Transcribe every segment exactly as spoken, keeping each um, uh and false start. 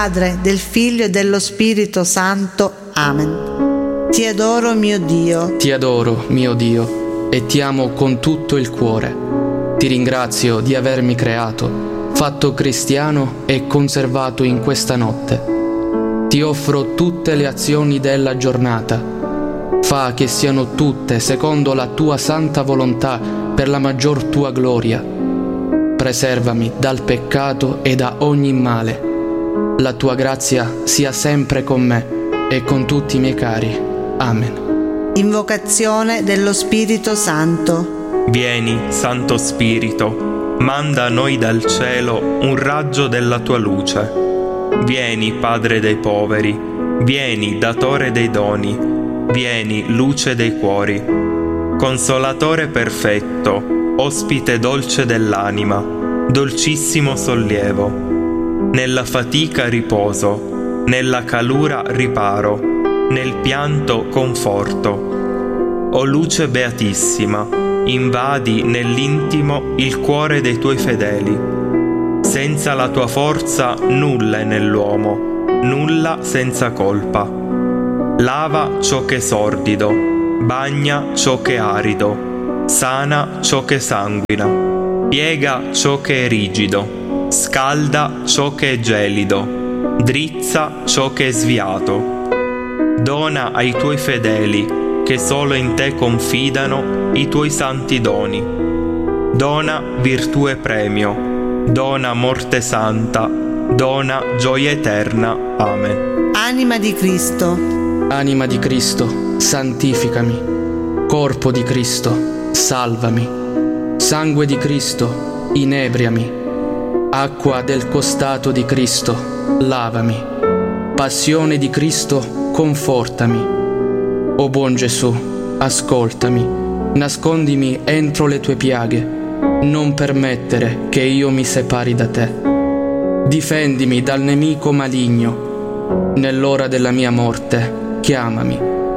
Padre, del Figlio e dello Spirito Santo. Amen. Ti adoro, mio Dio. Ti adoro, mio Dio, e ti amo con tutto il cuore. Ti ringrazio di avermi creato, fatto cristiano e conservato in questa notte. Ti offro tutte le azioni della giornata. Fa che siano tutte secondo la tua santa volontà per la maggior tua gloria. Preservami dal peccato e da ogni male. La tua grazia sia sempre con me e con tutti i miei cari. Amen. Invocazione dello Spirito Santo. Vieni, Santo Spirito, manda a noi dal cielo un raggio della tua luce. Vieni, Padre dei poveri, vieni, datore dei doni, vieni, luce dei cuori. Consolatore perfetto, ospite dolce dell'anima, dolcissimo sollievo. Nella fatica riposo, nella calura riparo, nel pianto conforto. O luce beatissima, invadi nell'intimo il cuore dei tuoi fedeli. Senza la tua forza nulla è nell'uomo, nulla senza colpa. Lava ciò che è sordido, bagna ciò che è arido, sana ciò che sanguina, piega ciò che è rigido, scalda ciò che è gelido, drizza ciò che è sviato. Dona ai tuoi fedeli, che solo in te confidano, i tuoi santi doni. Dona virtù e premio, dona morte santa, dona gioia eterna. Amen. Anima di Cristo. Anima di Cristo, santificami. Corpo di Cristo, salvami. Sangue di Cristo, inebriami. Acqua del costato di Cristo, lavami. Passione di Cristo, confortami. O buon Gesù, ascoltami. Nascondimi entro le tue piaghe. Non permettere che io mi separi da te. Difendimi dal nemico maligno. Nell'ora della mia morte, chiamami.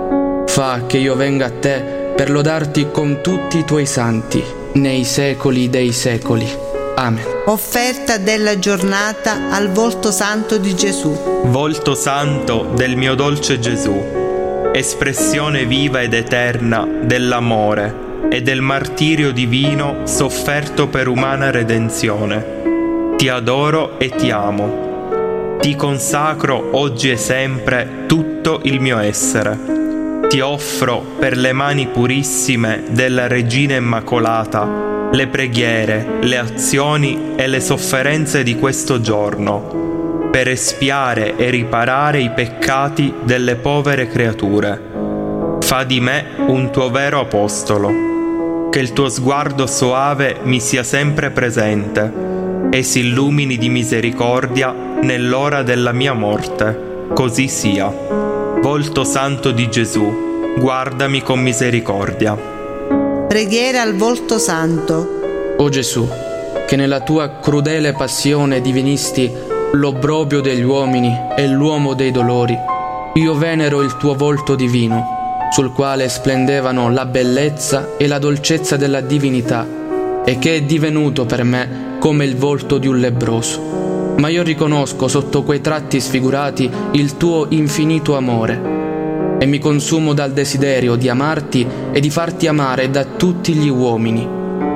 Fa che io venga a te per lodarti con tutti i tuoi santi, nei secoli dei secoli. Amen. Offerta della giornata al volto santo di Gesù. Volto santo del mio dolce Gesù, espressione viva ed eterna dell'amore e del martirio divino sofferto per umana redenzione. Ti adoro e ti amo. Ti consacro oggi e sempre tutto il mio essere. Ti offro per le mani purissime della Regina Immacolata le preghiere, le azioni e le sofferenze di questo giorno, per espiare e riparare i peccati delle povere creature. Fa di me un tuo vero apostolo, che il tuo sguardo soave mi sia sempre presente e si illumini di misericordia nell'ora della mia morte. Così sia. Volto santo di Gesù, guardami con misericordia. Preghiera al volto santo. O Gesù, che nella tua crudele passione divinisti l'obbrobio degli uomini e l'uomo dei dolori, io venero il tuo volto divino, sul quale splendevano la bellezza e la dolcezza della divinità, e che è divenuto per me come il volto di un lebbroso. Ma io riconosco sotto quei tratti sfigurati il tuo infinito amore, e mi consumo dal desiderio di amarti e di farti amare da tutti gli uomini.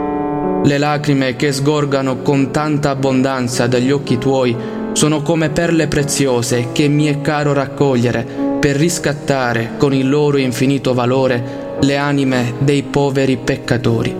Le lacrime che sgorgano con tanta abbondanza dagli occhi tuoi sono come perle preziose che mi è caro raccogliere per riscattare con il loro infinito valore le anime dei poveri peccatori.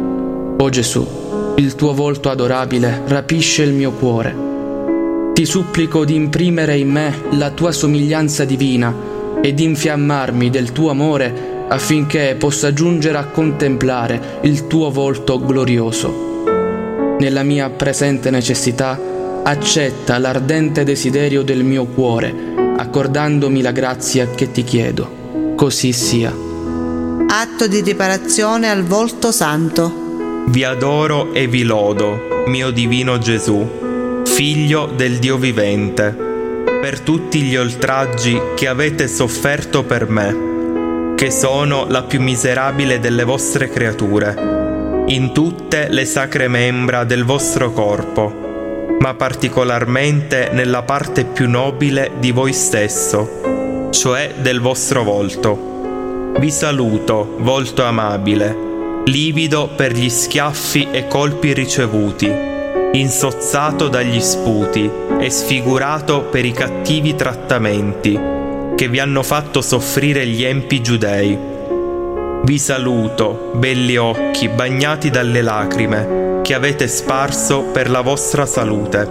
O Gesù, il tuo volto adorabile rapisce il mio cuore. Ti supplico di imprimere in me la tua somiglianza divina e di infiammarmi del tuo amore affinché possa giungere a contemplare il tuo volto glorioso. Nella mia presente necessità, accetta l'ardente desiderio del mio cuore, accordandomi la grazia che ti chiedo. Così sia. Atto di riparazione al volto santo. Vi adoro e vi lodo, mio divino Gesù, Figlio del Dio vivente, per tutti gli oltraggi che avete sofferto per me, che sono la più miserabile delle vostre creature, in tutte le sacre membra del vostro corpo, ma particolarmente nella parte più nobile di voi stesso, cioè del vostro volto. Vi saluto, volto amabile, livido per gli schiaffi e colpi ricevuti, insozzato dagli sputi e sfigurato per i cattivi trattamenti che vi hanno fatto soffrire gli empi giudei. Vi saluto, belli occhi bagnati dalle lacrime che avete sparso per la vostra salute.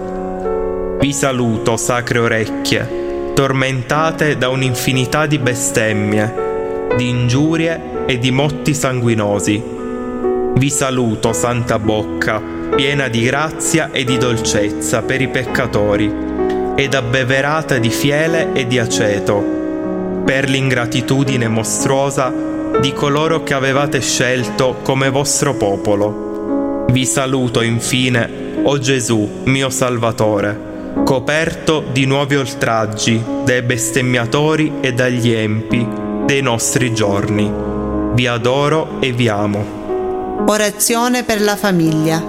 Vi saluto, sacre orecchie, tormentate da un'infinità di bestemmie, di ingiurie e di motti sanguinosi. Vi saluto, santa bocca, piena di grazia e di dolcezza per i peccatori, ed abbeverata di fiele e di aceto, per l'ingratitudine mostruosa di coloro che avevate scelto come vostro popolo. Vi saluto infine, o Gesù, mio Salvatore, coperto di nuovi oltraggi dai bestemmiatori e dagli empi dei nostri giorni. Vi adoro e vi amo. Orazione per la famiglia.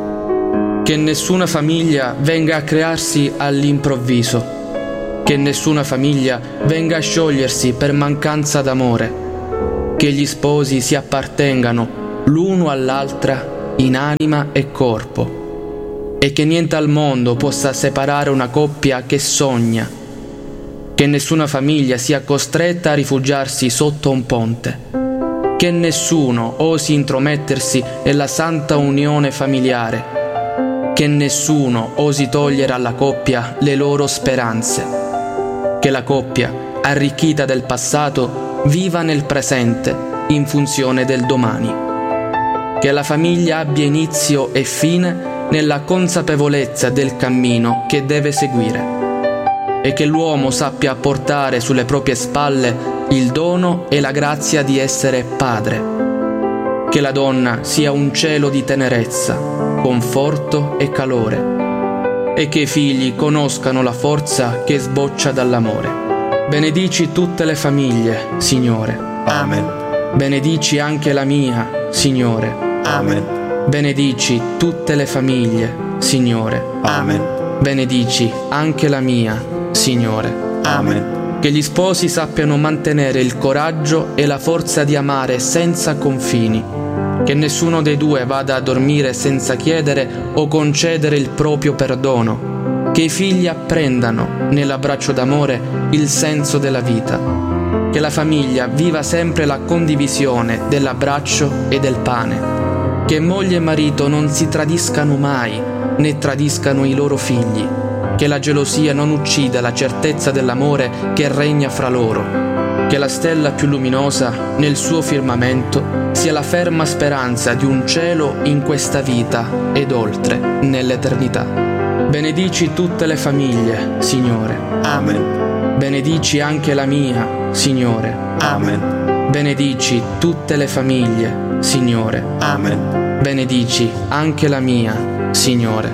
Che nessuna famiglia venga a crearsi all'improvviso, che nessuna famiglia venga a sciogliersi per mancanza d'amore, che gli sposi si appartengano l'uno all'altra in anima e corpo, e che niente al mondo possa separare una coppia che sogna, che nessuna famiglia sia costretta a rifugiarsi sotto un ponte, che nessuno osi intromettersi nella santa unione familiare, che nessuno osi togliere alla coppia le loro speranze, che la coppia, arricchita del passato, viva nel presente in funzione del domani, che la famiglia abbia inizio e fine nella consapevolezza del cammino che deve seguire, e che l'uomo sappia portare sulle proprie spalle il dono e la grazia di essere padre, che la donna sia un cielo di tenerezza, conforto e calore, e che i figli conoscano la forza che sboccia dall'amore. Benedici tutte le famiglie, Signore. Amen. Benedici anche la mia, Signore. Amen. Benedici tutte le famiglie, Signore. Amen. Benedici anche la mia, Signore. Amen. Che gli sposi sappiano mantenere il coraggio e la forza di amare senza confini, che nessuno dei due vada a dormire senza chiedere o concedere il proprio perdono, che i figli apprendano nell'abbraccio d'amore il senso della vita, che la famiglia viva sempre la condivisione dell'abbraccio e del pane, che moglie e marito non si tradiscano mai, né tradiscano i loro figli, che la gelosia non uccida la certezza dell'amore che regna fra loro, che la stella più luminosa nel suo firmamento sia la ferma speranza di un cielo in questa vita ed oltre, nell'eternità. Benedici tutte le famiglie, Signore. Amen. Benedici anche la mia, Signore. Amen. Benedici tutte le famiglie, Signore. Amen. Benedici anche la mia, Signore.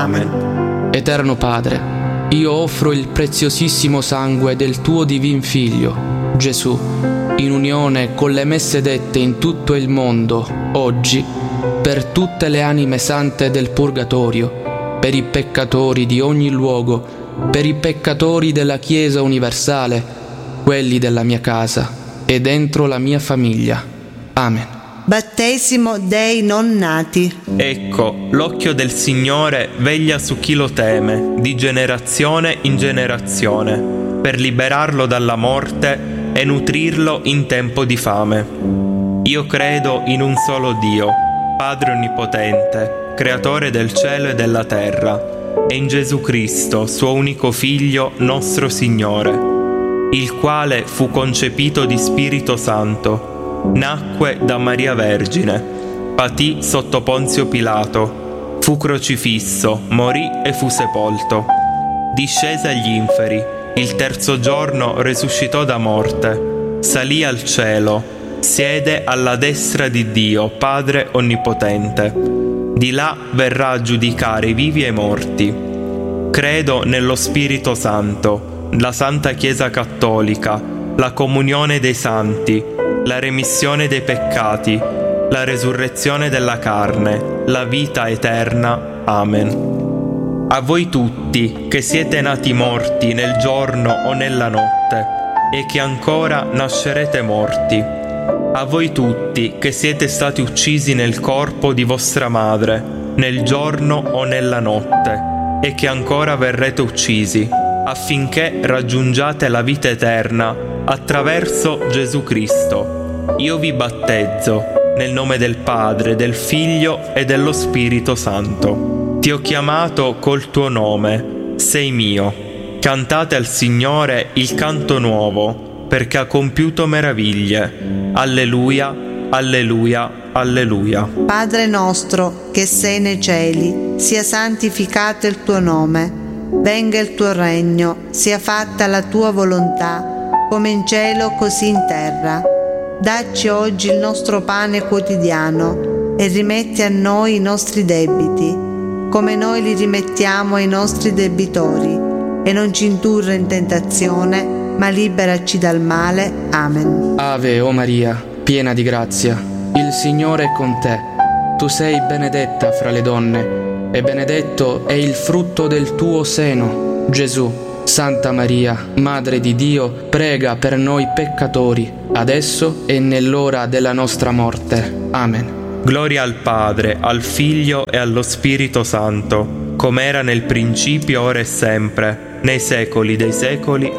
Amen. Eterno Padre, io offro il preziosissimo sangue del tuo divin Figlio, Gesù, in unione con le messe dette in tutto il mondo, oggi, per tutte le anime sante del purgatorio, per i peccatori di ogni luogo, per i peccatori della Chiesa universale, quelli della mia casa e dentro la mia famiglia. Amen. Battesimo dei non nati. Ecco, l'occhio del Signore veglia su chi lo teme, di generazione in generazione, per liberarlo dalla morte e nutrirlo in tempo di fame. Io credo in un solo Dio, Padre Onnipotente, Creatore del cielo e della terra, e in Gesù Cristo, suo unico Figlio, nostro Signore, il quale fu concepito di Spirito Santo, nacque da Maria Vergine, patì sotto Ponzio Pilato, fu crocifisso, morì e fu sepolto. Discese agli inferi, il terzo giorno risuscitò da morte, salì al cielo, siede alla destra di Dio, Padre Onnipotente. Di là verrà a giudicare i vivi e i morti. Credo nello Spirito Santo, la Santa Chiesa Cattolica, la comunione dei santi, la remissione dei peccati, la resurrezione della carne, la vita eterna. Amen. A voi tutti che siete nati morti nel giorno o nella notte e che ancora nascerete morti. A voi tutti che siete stati uccisi nel corpo di vostra madre nel giorno o nella notte e che ancora verrete uccisi, affinché raggiungiate la vita eterna attraverso Gesù Cristo. Io vi battezzo nel nome del Padre, del Figlio e dello Spirito Santo. Ti ho chiamato col tuo nome, sei mio. Cantate al Signore il canto nuovo, perché ha compiuto meraviglie. Alleluia, alleluia, alleluia. Padre nostro che sei nei cieli, sia santificato il tuo nome. Venga il tuo regno, sia fatta la tua volontà, come in cielo così in terra. Dacci oggi il nostro pane quotidiano e rimetti a noi i nostri debiti, come noi li rimettiamo ai nostri debitori, e non ci indurre in tentazione, ma liberaci dal male. Amen. Ave o Maria, piena di grazia, il Signore è con te. Tu sei benedetta fra le donne, e benedetto è il frutto del tuo seno, Gesù. Santa Maria, Madre di Dio, prega per noi peccatori, adesso e nell'ora della nostra morte. Amen. Gloria al Padre, al Figlio e allo Spirito Santo, come era nel principio, ora e sempre, nei secoli dei secoli.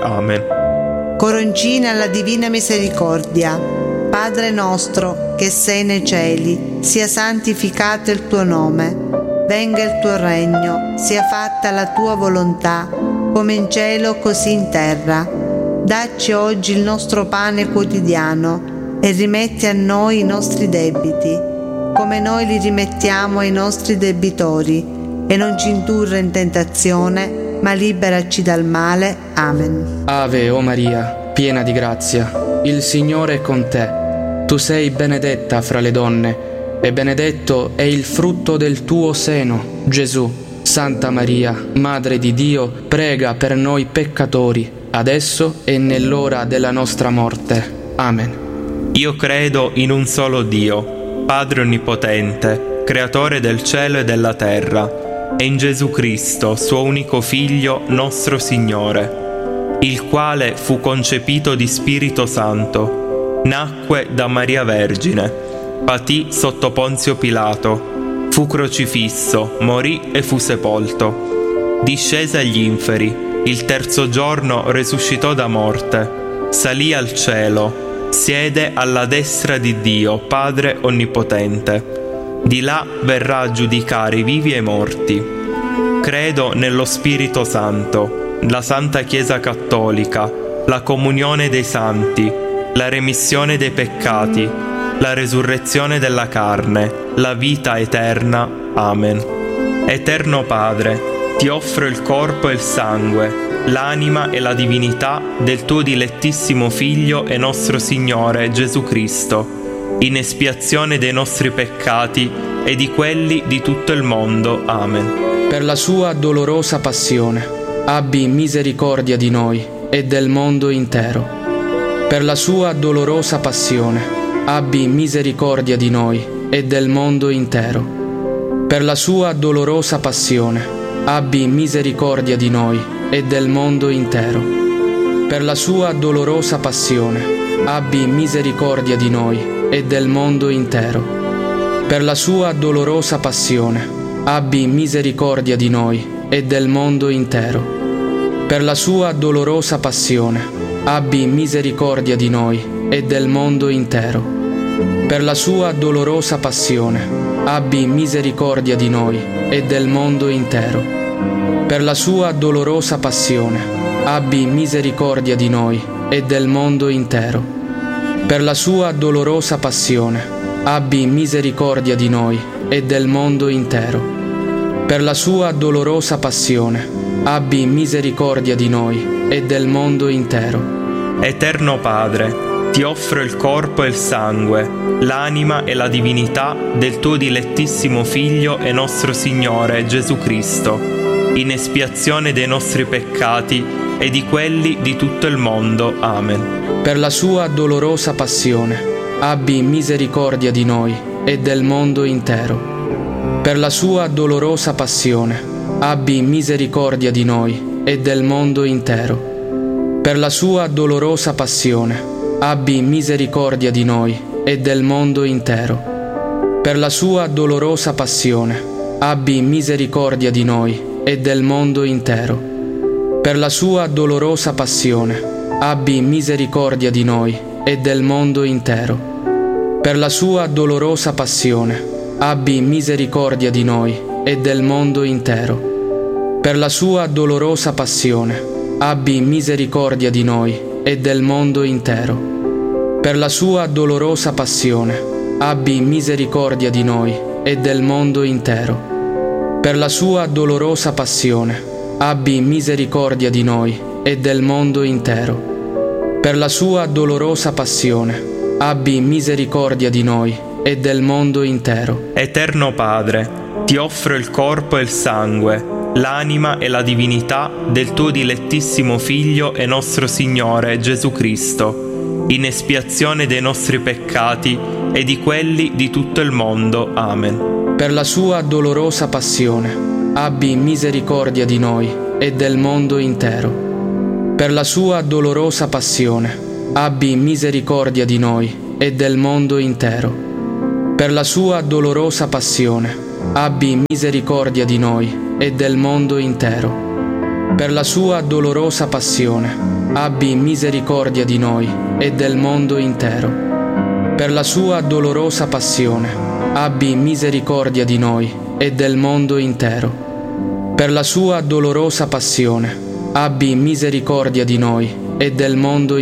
Amen. Coroncina alla Divina Misericordia. Padre nostro che sei nei cieli, sia santificato il tuo nome. Venga il tuo regno, sia fatta la tua volontà, come in cielo così in terra. Dacci oggi il nostro pane quotidiano e rimetti a noi i nostri debiti, come noi li rimettiamo ai nostri debitori, e non ci indurre in tentazione, ma liberaci dal male. Amen. Ave o Maria, piena di grazia, il Signore è con te. Tu sei benedetta fra le donne, e benedetto è il frutto del tuo seno, Gesù. Santa Maria, Madre di Dio, prega per noi peccatori, adesso e nell'ora della nostra morte. Amen. Io credo in un solo Dio, Padre Onnipotente, Creatore del cielo e della terra, e in Gesù Cristo, suo unico Figlio, nostro Signore, il quale fu concepito di Spirito Santo, nacque da Maria Vergine, patì sotto Ponzio Pilato, fu crocifisso, morì e fu sepolto. Discese agli inferi, il terzo giorno risuscitò da morte, salì al cielo, siede alla destra di Dio, Padre Onnipotente. Di là verrà a giudicare i vivi e i morti. Credo nello Spirito Santo, la Santa Chiesa Cattolica, la comunione dei santi, la remissione dei peccati, la resurrezione della carne, la vita eterna. Amen. Eterno Padre, ti offro il corpo e il sangue, l'anima e la divinità del tuo dilettissimo Figlio e nostro Signore Gesù Cristo, in espiazione dei nostri peccati e di quelli di tutto il mondo. Amen. Per la sua dolorosa passione, abbi misericordia di noi e del mondo intero. Per la sua dolorosa passione, abbi misericordia di noi e del mondo intero. Per la sua dolorosa passione, abbi misericordia di noi e del mondo intero. Per la sua dolorosa passione, abbi misericordia di noi e del mondo intero. Per la sua dolorosa passione, abbi misericordia di noi e del mondo intero. Per la sua dolorosa passione, abbi misericordia di noi e del mondo intero. Per la sua dolorosa passione, abbi misericordia di noi e del mondo intero. Per la sua dolorosa passione, abbi misericordia di noi e del mondo intero. Per la sua dolorosa passione, abbi misericordia di noi e del mondo intero. Per la sua dolorosa passione, abbi misericordia di noi e del mondo intero. Eterno Padre, ti offro il corpo e il sangue, l'anima e la divinità del tuo dilettissimo Figlio e nostro Signore Gesù Cristo, in espiazione dei nostri peccati e di quelli di tutto il mondo. Amen. Per la sua dolorosa passione, abbi misericordia di noi e del mondo intero. Per la sua dolorosa passione, abbi misericordia di noi e del mondo intero. Per la sua dolorosa passione, abbi misericordia di noi e del mondo intero. Per la sua dolorosa passione, abbi misericordia di noi e del mondo intero. Per la sua dolorosa passione, abbi misericordia di noi e del mondo intero. Per la sua dolorosa passione, abbi misericordia di noi e del mondo intero. Per la sua dolorosa passione, abbi misericordia di noi e del mondo intero. Per la sua dolorosa passione, abbi misericordia di noi e del mondo intero. Per la sua dolorosa passione, abbi misericordia di noi e del mondo intero. Per la sua dolorosa passione, abbi misericordia di noi e del mondo intero. Eterno Padre, ti offro il corpo e il sangue, l'anima e la divinità del tuo dilettissimo Figlio e nostro Signore Gesù Cristo, in espiazione dei nostri peccati e di quelli di tutto il mondo. Amen. Per la sua dolorosa passione, abbi misericordia di noi e del mondo intero. Per la sua dolorosa passione, abbi misericordia di noi e del mondo intero. Per la sua dolorosa passione, abbi misericordia di noi e del mondo intero. Per la sua dolorosa passione, abbi misericordia di noi e del mondo intero. Per la sua dolorosa passione, abbi misericordia di noi e del mondo intero. Per la sua dolorosa passione, abbi misericordia di noi e del mondo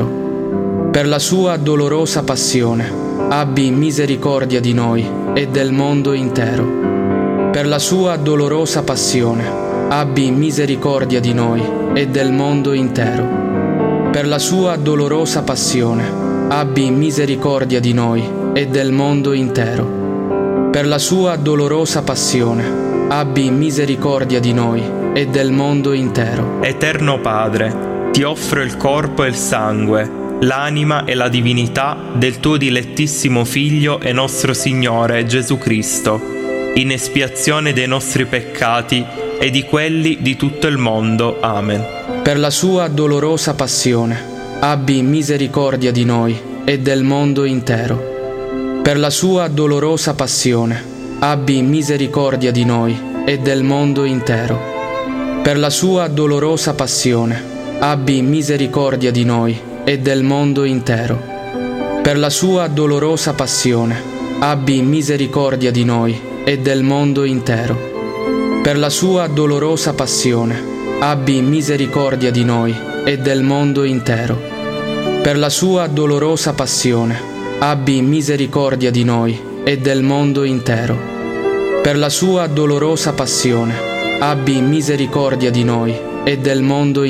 intero. Per la sua dolorosa passione, abbi misericordia di noi e del mondo intero. Per la sua dolorosa passione, abbi misericordia di noi e del mondo intero. Per la sua dolorosa passione, abbi misericordia di noi e del mondo intero. Per la sua dolorosa passione, abbi misericordia di noi e del mondo intero. Eterno Padre, ti offro il corpo e il sangue, l'anima e la divinità del tuo dilettissimo Figlio e nostro Signore Gesù Cristo, in espiazione dei nostri peccati e di quelli di tutto il mondo. Amen. Per la sua dolorosa passione, abbi misericordia di noi e del mondo intero. Per la sua dolorosa passione, abbi misericordia di noi e del mondo intero. Per la sua dolorosa passione, abbi misericordia di noi e del mondo intero. Per la sua dolorosa passione, abbi misericordia di noi e del mondo intero. Per la sua dolorosa passione, abbi misericordia di noi e del mondo intero. Per la sua dolorosa passione, abbi misericordia di noi e del mondo intero. Per la sua dolorosa passione, abbi misericordia di noi e del mondo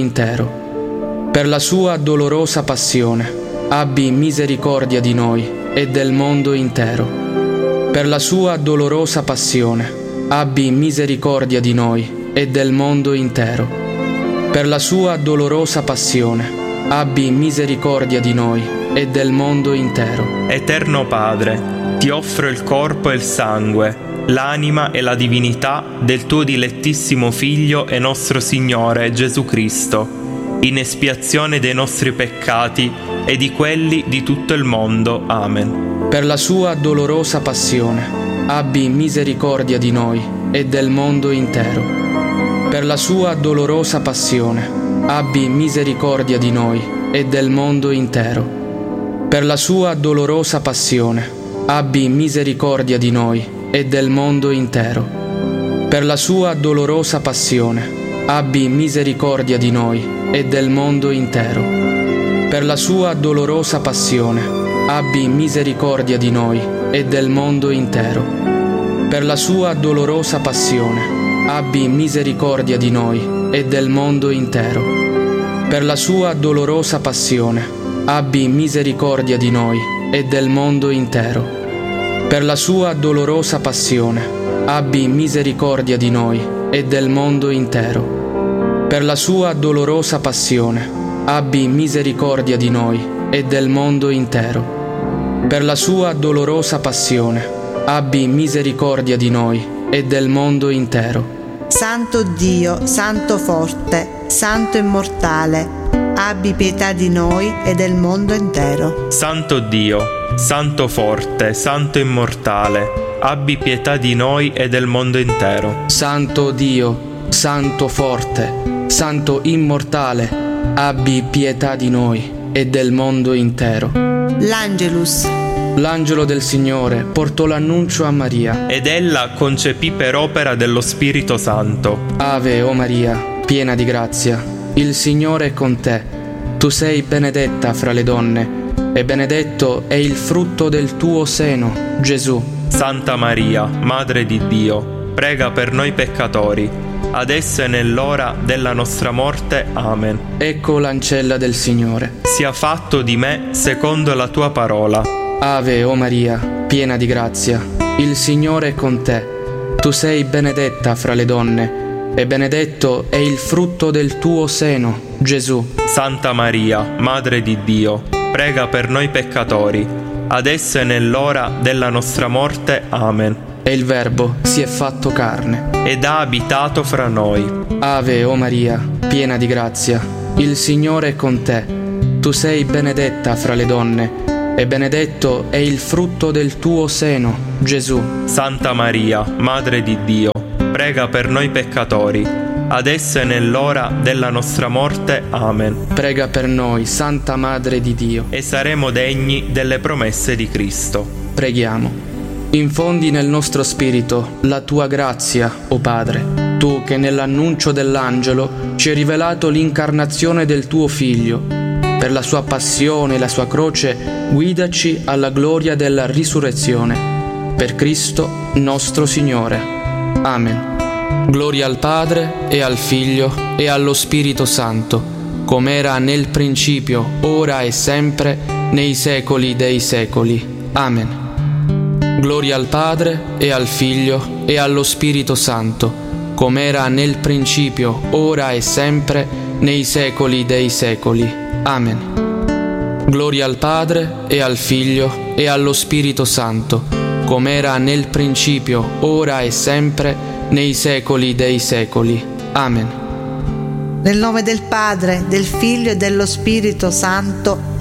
intero. Per la sua dolorosa passione, abbi misericordia di noi e del mondo intero. Per la sua dolorosa passione, abbi misericordia di noi e del mondo intero. Per la sua dolorosa passione, abbi misericordia di noi e del mondo intero. Eterno Padre, ti offro il corpo e il sangue, l'anima e la divinità del tuo dilettissimo Figlio e nostro Signore Gesù Cristo, in espiazione dei nostri peccati e di quelli di tutto il mondo. Amen. Per la sua dolorosa passione, abbi misericordia di noi e del mondo intero. Per la sua dolorosa passione, abbi misericordia di noi e del mondo intero. Per la sua dolorosa passione, abbi misericordia di noi e del mondo intero. Per la sua dolorosa passione, abbi misericordia di noi e del mondo intero. Per la sua dolorosa passione, abbi misericordia di noi e del mondo intero. Per la sua dolorosa passione, abbi misericordia di noi e del mondo intero. Per la sua dolorosa passione, abbi misericordia di noi e del mondo intero. Per la sua dolorosa passione, abbi misericordia di noi e del mondo intero. Per la sua dolorosa passione, abbi misericordia di noi e del mondo intero. Per la sua dolorosa passione, abbi misericordia di noi e del mondo intero. Santo Dio, Santo forte, Santo immortale, abbi pietà di noi e del mondo intero. Santo Dio, Santo forte, Santo immortale, abbi pietà di noi e del mondo intero. Santo Dio, Santo forte, Santo immortale, abbi pietà di noi e del mondo intero. L'Angelus. L'angelo del Signore portò l'annuncio a Maria. Ed ella concepì per opera dello Spirito Santo. Ave, o Maria, piena di grazia, il Signore è con te. Tu sei benedetta fra le donne, e benedetto è il frutto del tuo seno, Gesù. Santa Maria, Madre di Dio, prega per noi peccatori, adesso e nell'ora della nostra morte. Amen. Ecco l'ancella del Signore. Sia fatto di me secondo la tua parola. Ave, o Maria, piena di grazia, il Signore è con te. Tu sei benedetta fra le donne, e benedetto è il frutto del tuo seno, Gesù. Santa Maria, Madre di Dio, prega per noi peccatori, adesso e nell'ora della nostra morte. Amen. E il Verbo si è fatto carne ed ha abitato fra noi. Ave, o Maria, piena di grazia, il Signore è con te. Tu sei benedetta fra le donne, e benedetto è il frutto del tuo seno, Gesù. Santa Maria, Madre di Dio, prega per noi peccatori, adesso e nell'ora della nostra morte. Amen. Prega per noi, Santa Madre di Dio, e saremo degni delle promesse di Cristo. Preghiamo. Infondi nel nostro spirito la tua grazia, o Padre, tu che nell'annuncio dell'angelo ci hai rivelato l'incarnazione del tuo Figlio. Per la sua passione e la sua croce, guidaci alla gloria della risurrezione. Per Cristo nostro Signore. Amen. Gloria al Padre, e al Figlio, e allo Spirito Santo, come era nel principio, ora e sempre, nei secoli dei secoli. Amen. Gloria al Padre, e al Figlio, e allo Spirito Santo, come era nel principio, ora e sempre, nei secoli dei secoli. Amen. Gloria al Padre, e al Figlio, e allo Spirito Santo, come era nel principio, ora e sempre, nei secoli dei secoli. Amen. Nel nome del Padre, del Figlio e dello Spirito Santo.